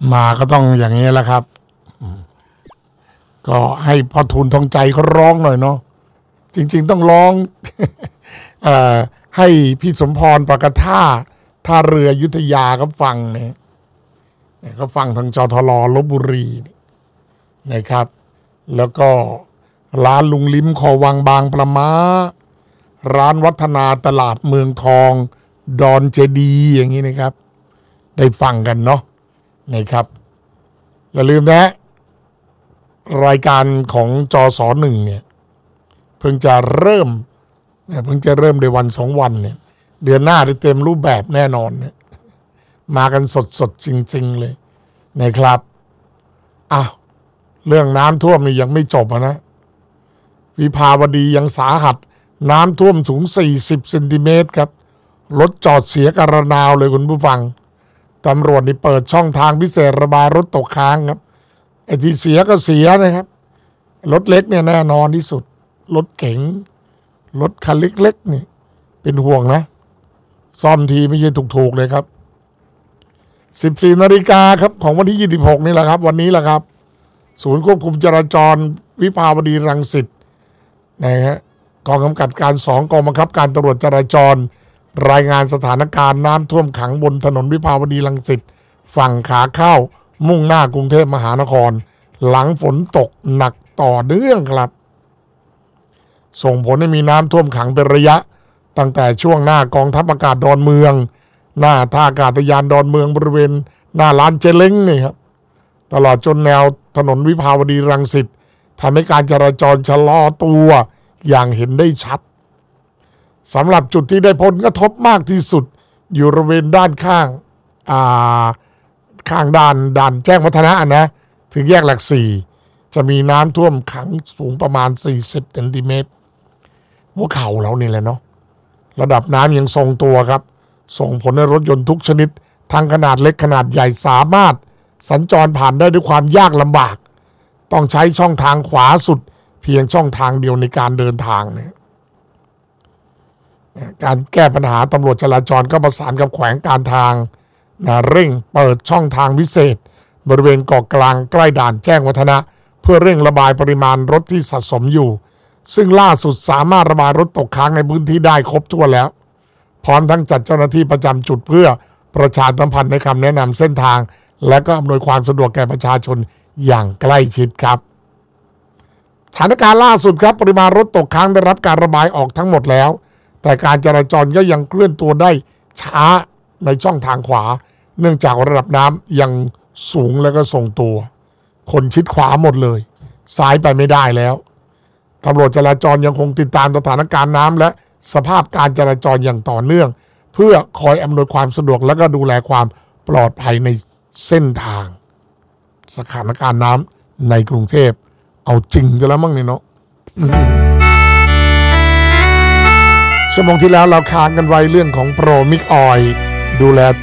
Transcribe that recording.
มาก็ต้องอย่างนี้แหละครับก็ให้พ่อทูลทองใจเขาร้องหน่อยเนาะจริงๆต้องร้อง ให้พี่สมพรปากท่าเรืออยุธยาเขาฟังเนี่ยเขาฟังทางจทลลพบุรีนะครับ แล้วก็ร้านลุงลิ้มคอวังบางประมาร้านวัฒนาตลาดเมืองทองดอนเจดีอย่างนี้นะครับได้ฟังกันเนาะนะครับอย่าลืมนะรายการของจส.1เนี่ยเพิ่งจะเริ่มได้วัน2 วันเนี่ยเดือนหน้าได้เต็มรูปแบบแน่นอนเนี่ยมากันสดจริงๆเลยนะครับอ้าวเรื่องน้ำท่วมนี่ยังไม่จบนะวิภาวดียังสาหัสน้ำท่วมสูง40 เซนติเมตรครับรถจอดเสียกระนาวเลยคุณผู้ฟังตำรวจนี่เปิดช่องทางพิเศษระบายรถตกค้างครับไอ้ที่เสียก็เสียนะครับรถเล็กเนี่ยแน่นอนที่สุดรถเก๋งรถคันเล็กๆนี่เป็นห่วงนะซ่อมทีไม่ใช่ถูกๆเลยครับ 14 นาฬิกาครับของวันที่26นี่แหละครับวันนี้แหละครับศูนย์ควบคุมจราจรวิภาวดีรังสิตนะฮะกองกำกับการ2กองบังคับการตำรวจจราจรรายงานสถานการณ์น้ำท่วมขังบนถนนวิภาวดีรังสิตฝั่งขาเข้ามุ่งหน้ากรุงเทพมหานครหลังฝนตกหนักต่อเนื่องครับส่งผลให้มีน้ำท่วมขังเป็นระยะตั้งแต่ช่วงหน้ากองทัพอากาศดอนเมืองหน้าท่าอากาศยานดอนเมืองบริเวณหน้าร้านเจเล้งนี่ครับตลอดจนแนวถนนวิภาวดีรังสิตทำให้การจราจรชะลอตัวอย่างเห็นได้ชัดสำหรับจุดที่ได้ผลกระทบมากที่สุดอยู่บริเวณด้านข้างด่านแจ้งวัฒนะนะถึงแยกหลัก4จะมีน้ำท่วมขังสูงประมาณ40 เซนติเมตรหัวเข่าเรานี่แหละเนาะระดับน้ำยังทรงตัวครับส่งผลให้รถยนต์ทุกชนิดทั้งขนาดเล็กขนาดใหญ่สามารถสัญจรผ่านได้ด้วยความยากลำบากต้องใช้ช่องทางขวาสุดเพียงช่องทางเดียวในการเดินทางเนี่ยการแก้ปัญหาตำรวจจราจรก็ประสานกับแขวงการทางเร่งเปิดช่องทางพิเศษบริเวณเกาะกลางใกล้ด่านแจ้งวัฒนะเพื่อเร่งระบายปริมาณรถที่สะสมอยู่ซึ่งล่าสุดสามารถระบายรถตกค้างในพื้นที่ได้ครบถ้วนแล้วพร้อมทั้งจัดเจ้าหน้าที่ประจำจุดเพื่อประชาสัมพันธ์ในคำแนะนำเส้นทางและก็อำนวยความสะดวกแก่ประชาชนอย่างใกล้ชิดครับสถานการณ์ล่าสุดครับปริมาณรถตกค้างได้รับการระบายออกทั้งหมดแล้วแต่การจราจรก็ยังเคลื่อนตัวได้ช้าในช่องทางขวาเนื่องจากระดับน้ำยังสูงแล้วก็ทรงตัวคนชิดขวาหมดเลยซ้ายไปไม่ได้แล้วตำรวจจราจรยังคงติดตามสถานการณ์น้ำและสภาพการจราจรอย่างต่อเนื่องเพื่อคอยอำนวยความสะดวกและก็ดูแลความปลอดภัยในเส้นทางสถานการณ์น้ำในกรุงเทพเอาจริงกันแล้วมั้งเนี่ยเนาะชั่วโมงที่แล้วเราค้างกันไว้เรื่องของโปรมิกออยดูแล